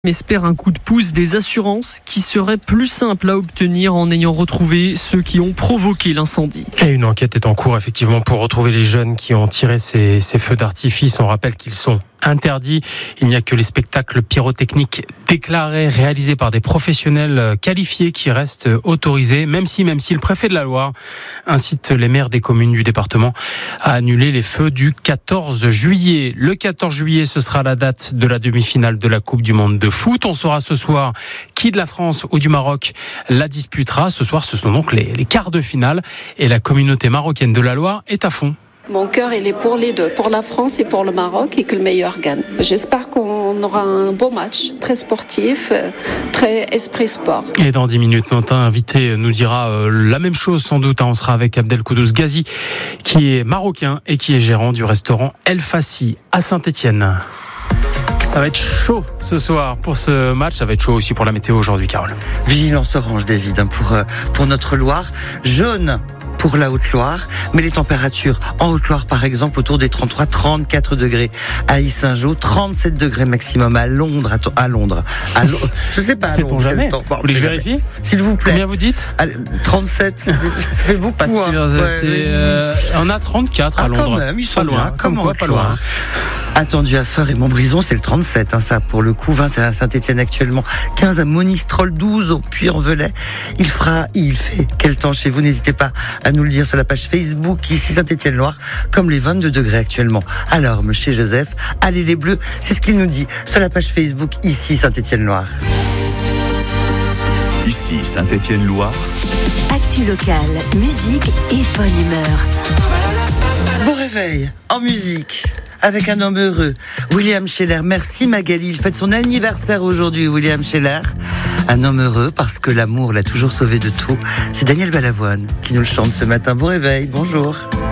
espère un coup de pouce des assurances qui serait plus simple à obtenir en ayant retrouvé ceux qui ont provoqué l'incendie. Et une enquête est en cours effectivement pour retrouver les jeunes qui ont tiré ces feux d'artifice. On rappelle qu'ils sont interdits. Il n'y a que les spectacles pyrotechniques déclarés, réalisés par des professionnels qualifiés qui restent autorisés, même si le préfet de la Loire incite les maires des communes du département à annuler les feux du 14 juillet. Le 14 juillet, ce sera la date de la demi-finale de la Coupe du Monde de foot. On saura ce soir qui de la France ou du Maroc la disputera. Ce soir, ce sont donc les quarts de finale et la communauté marocaine de la Loire est à fond. Mon cœur, il est pour les deux, pour la France et pour le Maroc, et que le meilleur gagne. J'espère qu'on aura un beau match, très sportif, très esprit sport. Et dans 10 minutes, notre invité nous dira la même chose sans doute. On sera avec Abdelkoudous Ghazi, qui est marocain et qui est gérant du restaurant El Fassi à Saint-Étienne. Ça va être chaud ce soir pour ce match. Ça va être chaud aussi pour la météo aujourd'hui, Carole. Vigilance orange, David, pour notre Loire. Jaune pour la Haute-Loire, mais les températures en Haute-Loire, par exemple, autour des 33-34 degrés. À Yssingeaux, 37 degrés maximum. À Londres, je sais pas. Sait-on jamais. Bon, vous voulez que je vérifie ? S'il vous plaît. Combien vous dites ? 37. Ça fait beaucoup. Pas sûr. On a 34 à Londres. Quand même, ils sont pas loin. bien. Comme quoi, pas loin. Attendu à Feur et Montbrison, c'est le 37, ça pour le coup, 21 à Saint-Étienne actuellement, 15 à Monistrol, 12 au Puy-en-Velay. Il fait quel temps chez vous? N'hésitez pas à nous le dire sur la page Facebook, ici Saint-Étienne-Loire, comme les 22 degrés actuellement. Alors, monsieur Joseph, allez les Bleus, c'est ce qu'il nous dit sur la page Facebook, ici Saint-Étienne-Loire. Ici Saint-Étienne-Loire. Actu locale, musique et bonne humeur. Bon réveil en musique avec un homme heureux, William Scheller. Merci Magali, il fête son anniversaire aujourd'hui, William Scheller. Un homme heureux parce que l'amour l'a toujours sauvé de tout. C'est Daniel Balavoine qui nous le chante ce matin. Bon réveil, bonjour.